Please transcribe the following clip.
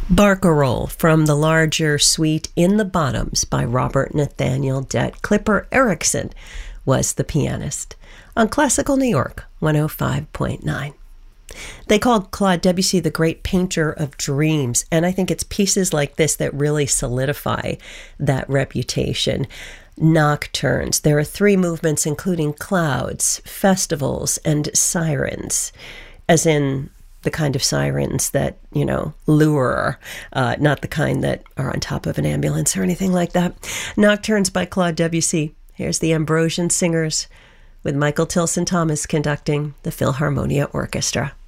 Barcarolle from the larger suite In the Bottoms by Robert Nathaniel Dett. Clipper Erickson was the pianist on Classical New York 105.9. They called Claude Debussy the great painter of dreams, and I think it's pieces like this that really solidify that reputation. Nocturnes. There are 3 movements, including clouds, festivals, and sirens, as in the kind of sirens that, lure, not the kind that are on top of an ambulance or anything like that. Nocturnes by Claude Debussy. Here's the Ambrosian Singers with Michael Tilson Thomas conducting the Philharmonia Orchestra.